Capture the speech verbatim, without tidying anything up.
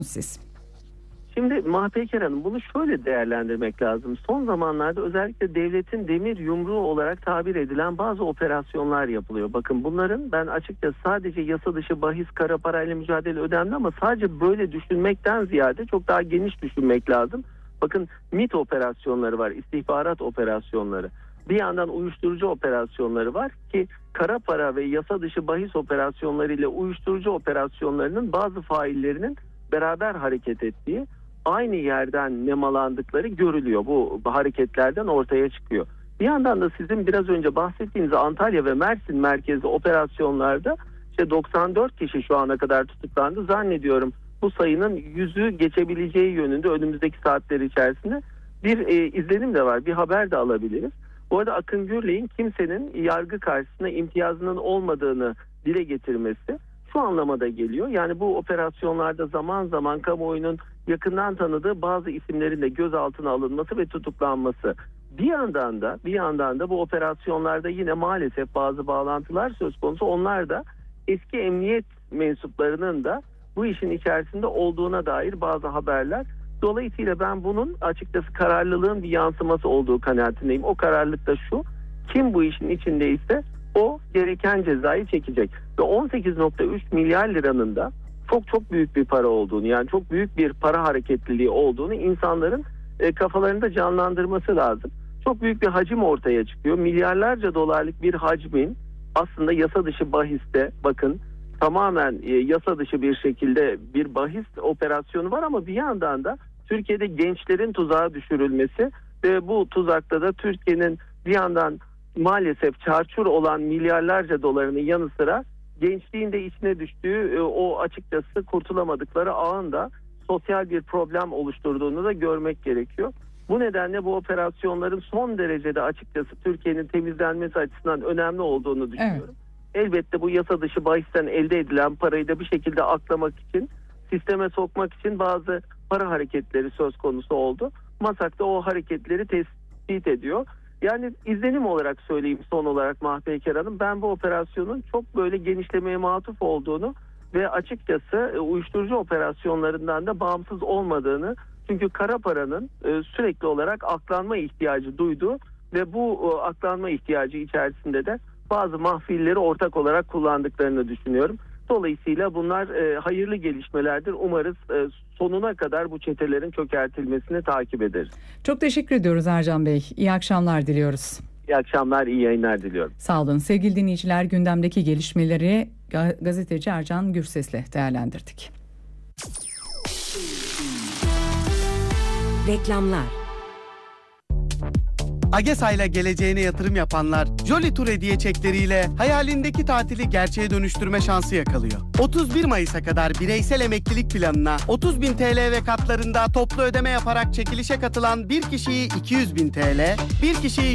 siz? Şimdi Mahpeker Hanım, bunu şöyle değerlendirmek lazım. Son zamanlarda özellikle devletin demir yumruğu olarak tabir edilen bazı operasyonlar yapılıyor. Bakın, bunların ben açıkça sadece yasa dışı bahis, kara parayla mücadele önemli ama sadece böyle düşünmekten ziyade çok daha geniş düşünmek lazım. Bakın, MİT operasyonları var, istihbarat operasyonları. Bir yandan uyuşturucu operasyonları var ki kara para ve yasa dışı bahis operasyonları ile uyuşturucu operasyonlarının bazı faillerinin beraber hareket ettiği, aynı yerden nemalandıkları görülüyor. Bu hareketlerden ortaya çıkıyor. Bir yandan da sizin biraz önce bahsettiğiniz Antalya ve Mersin merkezli operasyonlarda işte doksan dört kişi şu ana kadar tutuklandı. Zannediyorum bu sayının yüzü geçebileceği yönünde önümüzdeki saatler içerisinde bir e, izlenim de var. Bir haber de alabiliriz. Bu arada Akın Gürley'in kimsenin yargı karşısında imtiyazının olmadığını dile getirmesi şu anlamada geliyor. Yani bu operasyonlarda zaman zaman kamuoyunun yakından tanıdığı bazı isimlerin de gözaltına alınması ve tutuklanması. Bir yandan da bir yandan da bu operasyonlarda yine maalesef bazı bağlantılar söz konusu. Onlar da eski emniyet mensuplarının da bu işin içerisinde olduğuna dair bazı haberler. Dolayısıyla ben bunun açıkçası kararlılığın bir yansıması olduğu kanaatindeyim. O kararlılık da şu: kim bu işin içindeyse o gereken cezayı çekecek. Ve on sekiz nokta üç milyar liranın da çok çok büyük bir para olduğunu, yani çok büyük bir para hareketliliği olduğunu insanların e, kafalarında canlandırması lazım. Çok büyük bir hacim ortaya çıkıyor. Milyarlarca dolarlık bir hacmin aslında yasa dışı bahiste, bakın, tamamen e, yasa dışı bir şekilde bir bahis operasyonu var ama bir yandan da Türkiye'de gençlerin tuzağa düşürülmesi ve bu tuzakta da Türkiye'nin bir yandan maalesef çarçur olan milyarlarca dolarının yanı sıra gençliğin de içine düştüğü o açıkçası kurtulamadıkları ağın da sosyal bir problem oluşturduğunu da görmek gerekiyor. Bu nedenle bu operasyonların son derecede açıkçası Türkiye'nin temizlenmesi açısından önemli olduğunu düşünüyorum. Evet. Elbette bu yasa dışı bahisten elde edilen parayı da bir şekilde aklamak için, sisteme sokmak için bazı para hareketleri söz konusu oldu. MASAK da o hareketleri tespit ediyor. Yani izlenim olarak söyleyeyim son olarak Mahpeker Hanım, ben bu operasyonun çok böyle genişlemeye matuf olduğunu ve açıkçası uyuşturucu operasyonlarından da bağımsız olmadığını, çünkü kara paranın sürekli olarak aklanma ihtiyacı duyduğu ve bu aklanma ihtiyacı içerisinde de bazı mahfilleri ortak olarak kullandıklarını düşünüyorum. Dolayısıyla bunlar e, hayırlı gelişmelerdir. Umarız e, sonuna kadar bu çetelerin çökertilmesini takip ederiz. Çok teşekkür ediyoruz Ercan Bey. İyi akşamlar diliyoruz. İyi akşamlar, iyi yayınlar diliyorum. Sağ olun. Sevgili dinleyiciler, gündemdeki gelişmeleri gazeteci Ercan Gürses'le değerlendirdik. Reklamlar. AgeSA ile geleceğine yatırım yapanlar Jolly Tour hediye çekleriyle hayalindeki tatili gerçeğe dönüştürme şansı yakalıyor. otuz bir Mayıs'a kadar bireysel emeklilik planına otuz bin T L ve katlarında toplu ödeme yaparak çekilişe katılan bir kişiyi iki yüz bin T L, bir kişiyi